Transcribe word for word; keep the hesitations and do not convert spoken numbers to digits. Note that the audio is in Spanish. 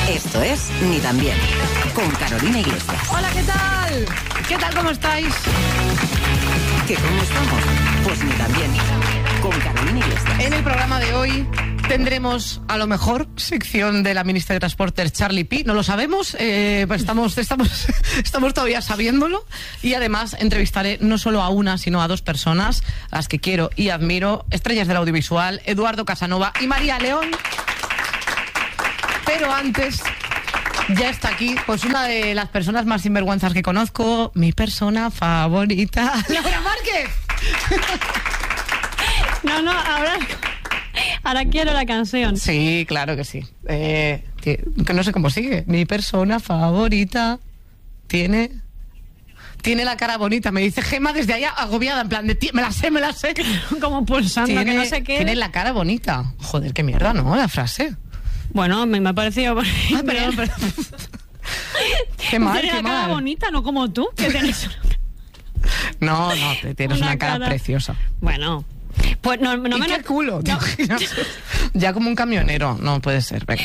Esto es Ni Tan Bien, con Carolina Iglesias. Hola, ¿qué tal? ¿Qué tal, cómo estáis? ¿Qué cómo estamos? Pues Ni Tan Bien, con Carolina Iglesias. En el programa de hoy tendremos, a lo mejor, sección de la ministra de Transportes, Charlie Pi. No lo sabemos, eh, pues estamos, estamos, estamos todavía sabiéndolo. Y además entrevistaré no solo a una, sino a dos personas, a las que quiero y admiro, estrellas del audiovisual, Eduardo Casanova y María León. Pero antes, ya está aquí, pues una de las personas más sinvergüenzas que conozco, mi persona favorita, Laura Márquez. No, no, ahora, ahora quiero la canción. Sí, claro que sí. Eh, que, que no sé cómo sigue. Mi persona favorita tiene... Tiene la cara bonita, me dice Gema desde allá agobiada, en plan de me la sé, me la sé. Como pulsando, Tiene, que no sé qué. Tiene la cara bonita. Joder, qué mierda, ¿no? La frase. Bueno, me, me ha parecido... Ay, perdón, perdón. Qué mal, Tienes qué la cara mal. bonita, no como tú, que tienes... No, no, te- tienes una, Una cara, cara- preciosa. Bueno, pues no, no ¿Y me... qué lo- culo? ¿Te no. imaginas? Ya como un camionero. No puede ser, venga.